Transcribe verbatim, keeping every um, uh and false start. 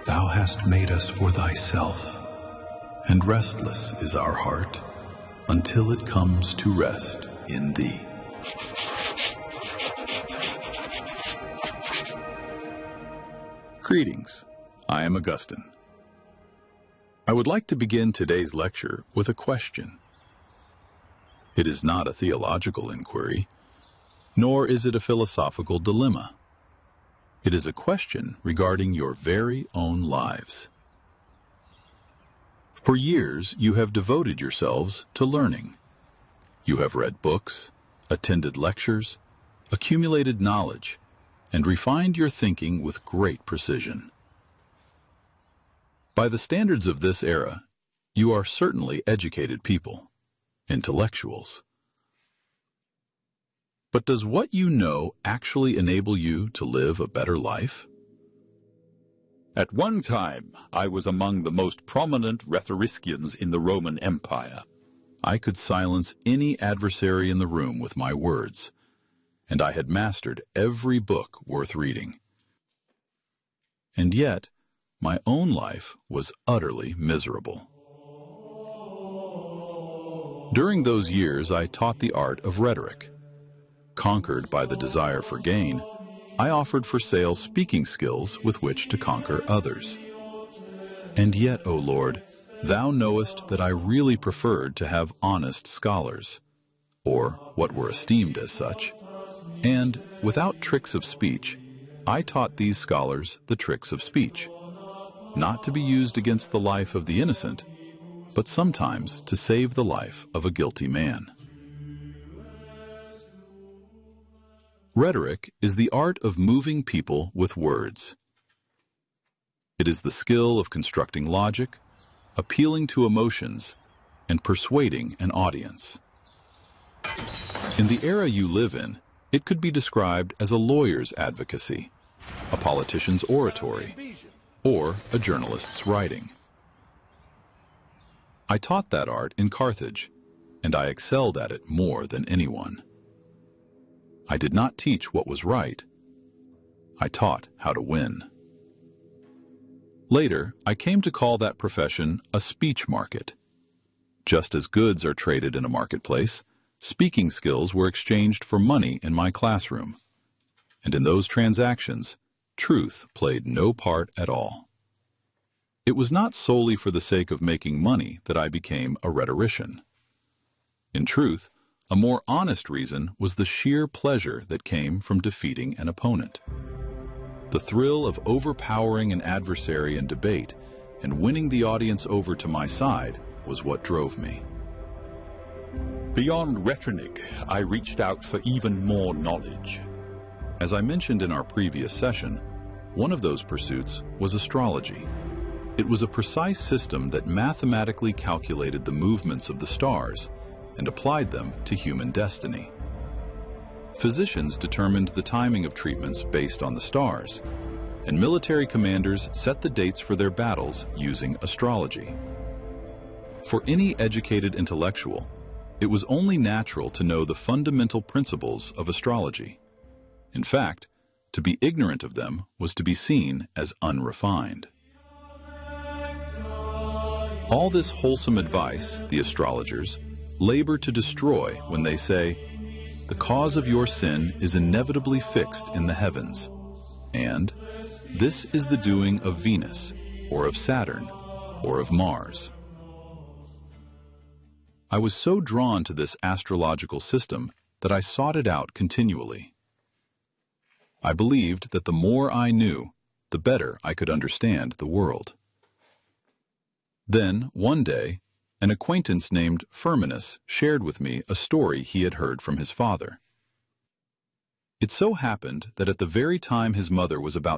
Thou hast made us for thyself, and restless is our heart until it comes to rest in thee. Greetings, I am Augustine. I would like to begin today's lecture with a question. It is not a theological inquiry, nor is it a philosophical dilemma. It is a question regarding your very own lives. For years, you have devoted yourselves to learning. You have read books, attended lectures, accumulated knowledge, and refined your thinking with great precision. By the standards of this era, you are certainly educated people, intellectuals. But does what you know actually enable you to live a better life? At one time, I was among the most prominent rhetoricians in the Roman Empire. I could silence any adversary in the room with my words, and I had mastered every book worth reading. And yet, my own life was utterly miserable. During those years, I taught the art of rhetoric. Conquered by the desire for gain, I offered for sale speaking skills with which to conquer others. And yet, O Lord, Thou knowest that I really preferred to have honest scholars, or what were esteemed as such, and, without tricks of speech, I taught these scholars the tricks of speech, not to be used against the life of the innocent, but sometimes to save the life of a guilty man. Rhetoric is the art of moving people with words. It is the skill of constructing logic, appealing to emotions, and persuading an audience. In the era you live in, it could be described as a lawyer's advocacy, a politician's oratory, or a journalist's writing. I taught that art in Carthage, and I excelled at it more than anyone. I did not teach what was right. I taught how to win. Later, I came to call that profession a speech market. Just as goods are traded in a marketplace, speaking skills were exchanged for money in my classroom. And in those transactions, truth played no part at all. It was not solely for the sake of making money that I became a rhetorician. In truth, a more honest reason was the sheer pleasure that came from defeating an opponent. The thrill of overpowering an adversary in debate and winning the audience over to my side was what drove me. Beyond rhetoric, I reached out for even more knowledge. As I mentioned in our previous session, one of those pursuits was astrology. It was a precise system that mathematically calculated the movements of the stars and applied them to human destiny. Physicians determined the timing of treatments based on the stars, and military commanders set the dates for their battles using astrology. For any educated intellectual, it was only natural to know the fundamental principles of astrology. In fact, to be ignorant of them was to be seen as unrefined. All this wholesome advice, the astrologers, labor to destroy when they say, "The cause of your sin is inevitably fixed in the heavens," and "This is the doing of Venus, or of Saturn, or of Mars." I was so drawn to this astrological system that I sought it out continually. I believed that the more I knew, the better I could understand the world. Then, one day, an acquaintance named Firminus shared with me a story he had heard from his father. It so happened that at the very time his mother was about